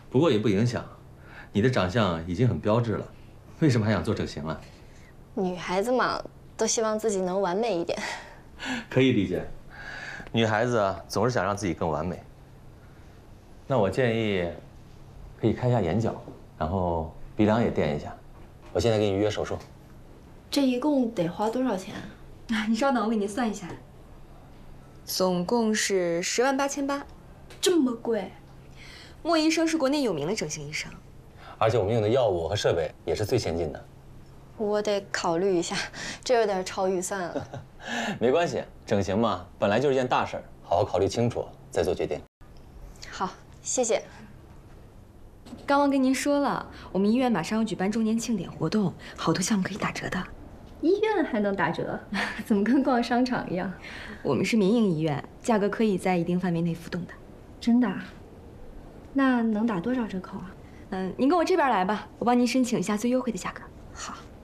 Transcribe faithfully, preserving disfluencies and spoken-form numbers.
不过也不影响，你的长相已经很标致了，为什么还想做整形啊？ 女孩子嘛，都希望自己能完美一点。 可以理解，女孩子啊总是想让自己更完美。那我建议可以开一下眼角，然后鼻梁也垫一下。我现在给你预约手术。 这一共得花多少钱？ 啊，你稍等，我给您算一下。总共是十万八千八， 这么贵？ 莫医生是国内有名的整形医生， 而且我们用的药物和设备也是最先进的。 我得考虑一下，这有点超预算了。 没关系，整形嘛，本来就是件大事儿，好好考虑清楚再做决定。 好，谢谢。 刚忘跟您说了，我们医院马上要举办周年庆典活动，好多项目可以打折的。 医院还能打折？怎么跟逛商场一样？ 我们是民营医院，价格可以在一定范围内浮动的。 真的？那能打多少折扣啊？ 嗯，您跟我这边来吧，我帮您申请一下最优惠的价格。 好。